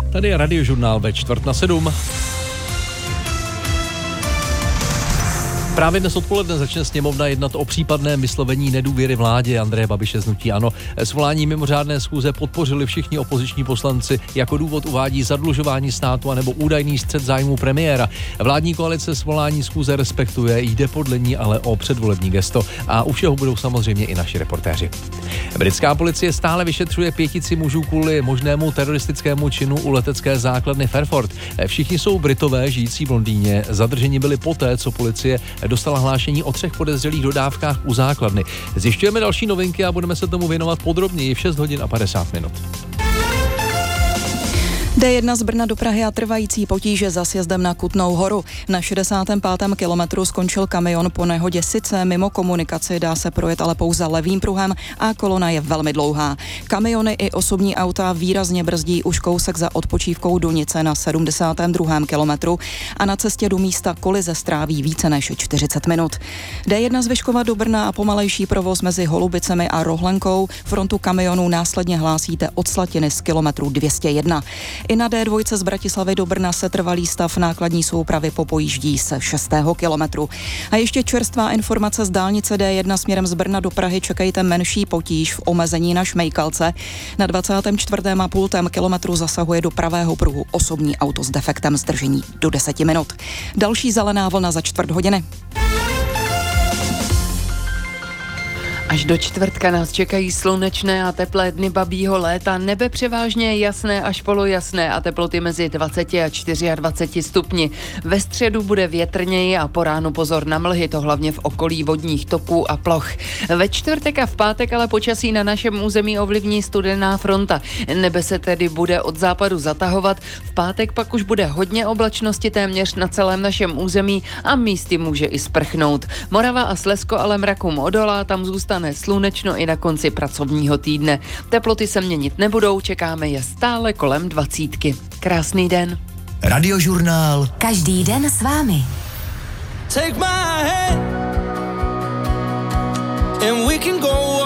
Tady je Radiožurnál ve 6:45. Právě dnes odpoledne začne sněmovna jednat o případném vyslovení nedůvěry vládě Andreje Babiše z hnutí ANO. Svolání mimořádné schůze podpořili všichni opoziční poslanci. Jako důvod uvádí zadlužování státu anebo údajný střet zájmů premiéra. Vládní koalice svolání schůze respektuje, jde podle ní ale o předvolební gesto. A u všeho budou samozřejmě i naši reportéři. Britská policie stále vyšetřuje 5 mužů kvůli možnému teroristickému činu u letecké základny Fairford. Všichni jsou Britové žijící v Londýně. Zadrženi byli poté, co policie dostala hlášení o 3 podezřelých dodávkách u základny. Zjišťujeme další novinky a budeme se tomu věnovat podrobněji v 6:50. D1 z Brna do Prahy a trvající potíže za sjezdem na Kutnou Horu. Na 65. kilometru skončil kamion po nehodě sice mimo komunikaci, dá se projet ale pouze levým pruhem a kolona je velmi dlouhá. Kamiony i osobní auta výrazně brzdí už kousek za odpočívkou Dunice na 72. kilometru a na cestě do místa kolize stráví více než 40 minut. D1 z Vyškova do Brna a pomalejší provoz mezi Holubicemi a Rohlenkou. Frontu kamionů následně hlásíte od Slatiny z kilometru 201. I na D2 z Bratislavy do Brna se trvalý stav nákladní soupravy popojíždí se 6. kilometru. A ještě čerstvá informace z dálnice D1 směrem z Brna do Prahy, čekejte menší potíž v omezení na Šmejkalce. Na 24,5 kilometru zasahuje do pravého pruhu osobní auto s defektem, zdržení do 10 minut. Další zelená vlna za 4 hodiny. Až do čtvrtka nás čekají slunečné a teplé dny babího léta, nebe převážně jasné až polojasné a teploty mezi 20 a 24 stupni. Ve středu bude větrněji a po ránu pozor na mlhy, to hlavně v okolí vodních toků a ploch. Ve čtvrtek a v pátek ale počasí na našem území ovlivní studená fronta. Nebe se tedy bude od západu zatahovat, v pátek pak už bude hodně oblačnosti téměř na celém našem území a místy může i sprchnout. Morava a Slezsko ale mrakům odolá, tam zůstane slunečno i na konci pracovního týdne. Teploty se měnit nebudou, čekáme je stále kolem 20. Krásný den. Radiožurnál. Každý den s vámi. Take my hand and we can go